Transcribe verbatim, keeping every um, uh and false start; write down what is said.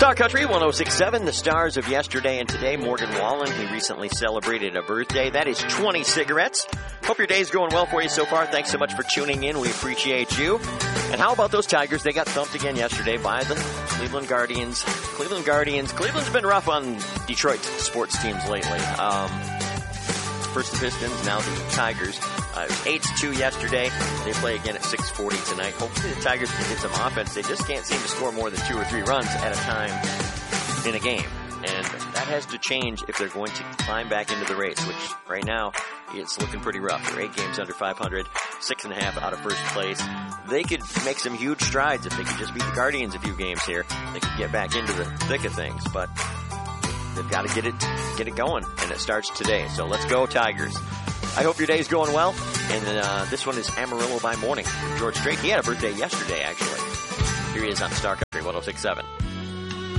Star Country one oh six point seven, the stars of yesterday and today. Morgan Wallen, he recently celebrated a birthday. That is twenty cigarettes. Hope your day's going well for you so far. Thanks so much for tuning in. We appreciate you. And how about those Tigers? They got thumped again yesterday by the Cleveland Guardians. Cleveland Guardians. Cleveland's been rough on Detroit sports teams lately. Um, first the Pistons, now the Tigers. Uh, it was eight to two yesterday. They play again at six forty tonight. Hopefully the Tigers can get some offense. They just can't seem to score more than two or three runs at a time in a game. And that has to change if they're going to climb back into the race, which right now it's looking pretty rough. They're eight games under five hundred, six and a half out of first place. They could make some huge strides if they could just beat the Guardians a few games here. They could get back into the thick of things, but they've got to get it, get it going, and it starts today. So let's go Tigers. I hope your day's going well. And uh, this one is Amarillo by Morning. George Strait, he had a birthday yesterday, actually. Here he is on Star Country one oh six point seven.